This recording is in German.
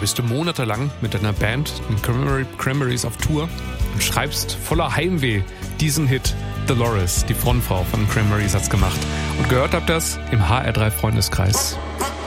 bist du monatelang mit deiner Band, den Cranberries, auf Tour und schreibst voller Heimweh diesen Hit. Dolores, die Frontfrau von den Cranberries, hat's gemacht. Und gehört habt das im HR3 Freundeskreis.